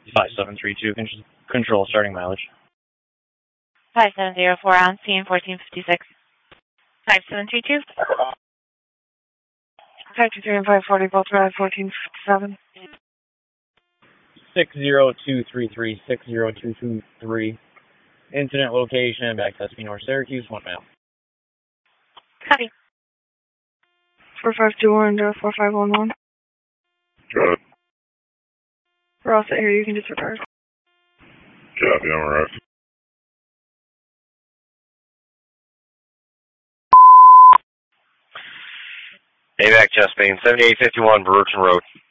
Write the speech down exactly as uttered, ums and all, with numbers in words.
five seven three two, con control starting mileage. five seven zero four on scene, fourteen fifty-six. five seven three two. five two three and five forty, both drive, fourteen fifty-seven. six zero two three three, six zero two two three. Incident location, back to S P North Syracuse, one mile. Copy. four five two one, four five one one. Got it. We're all set here, you can disregard. Copy, I'm alright. AVAC Chest Pain, seventy-eight fifty-one, Baruchin Road.